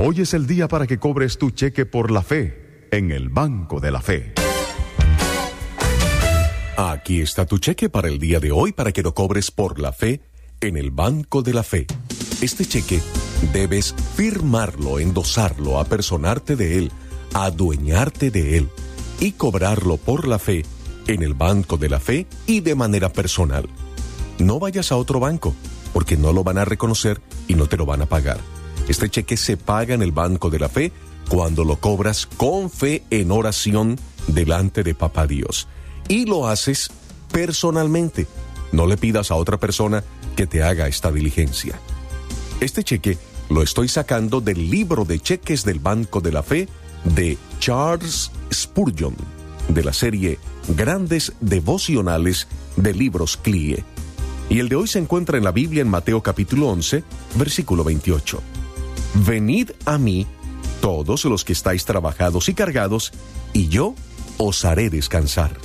Hoy es el día para que cobres tu cheque por la fe en el Banco de la Fe. Aquí está tu cheque para el día de hoy para que lo cobres por la fe en el Banco de la Fe. Este cheque debes firmarlo, endosarlo, apersonarte de él, adueñarte de él y cobrarlo por la fe en el Banco de la Fe y de manera personal. No vayas a otro banco porque no lo van a reconocer y no te lo van a pagar. Este cheque se paga en el Banco de la Fe cuando lo cobras con fe en oración delante de Papá Dios. Y lo haces personalmente. No le pidas a otra persona que te haga esta diligencia. Este cheque lo estoy sacando del libro de cheques del Banco de la Fe de Charles Spurgeon, de la serie Grandes Devocionales de Libros CLIE. Y el de hoy se encuentra en la Biblia en Mateo capítulo 11, versículo 28. Venid a mí, todos los que estáis trabajados y cargados, y yo os haré descansar.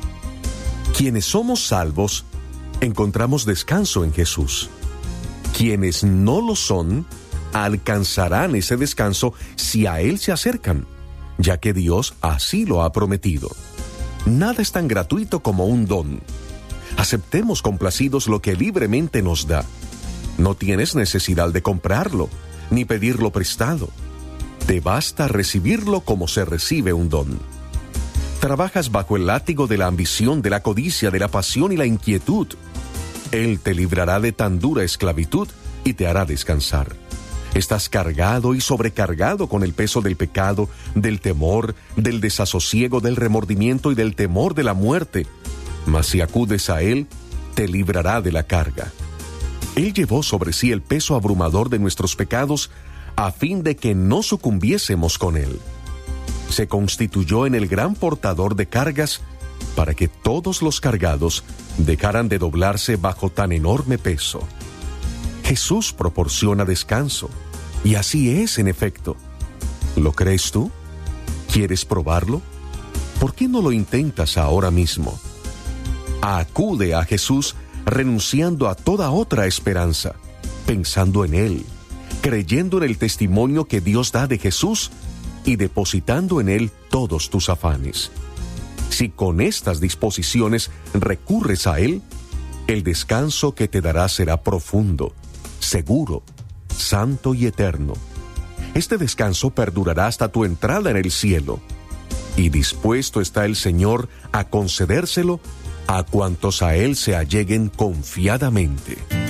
Quienes somos salvos, encontramos descanso en Jesús. Quienes no lo son, alcanzarán ese descanso si a Él se acercan, ya que Dios así lo ha prometido. Nada es tan gratuito como un don. Aceptemos complacidos lo que libremente nos da. No tienes necesidad de comprarlo, ni pedirlo prestado. Te basta recibirlo como se recibe un don. Trabajas bajo el látigo de la ambición, de la codicia, de la pasión y la inquietud. Él te librará de tan dura esclavitud y te hará descansar. Estás cargado y sobrecargado con el peso del pecado, del temor, del desasosiego, del remordimiento y del temor de la muerte. Mas si acudes a Él, te librará de la carga. Él llevó sobre sí el peso abrumador de nuestros pecados a fin de que no sucumbiésemos con Él. Se constituyó en el gran portador de cargas para que todos los cargados dejaran de doblarse bajo tan enorme peso. Jesús proporciona descanso, y así es en efecto. ¿Lo crees tú? ¿Quieres probarlo? ¿Por qué no lo intentas ahora mismo? Acude a Jesús renunciando a toda otra esperanza, pensando en Él, creyendo en el testimonio que Dios da de Jesús y depositando en Él todos tus afanes. Si con estas disposiciones recurres a Él, el descanso que te dará será profundo, seguro, santo y eterno. Este descanso perdurará hasta tu entrada en el cielo, y dispuesto está el Señor a concedérselo a cuantos a Él se alleguen confiadamente.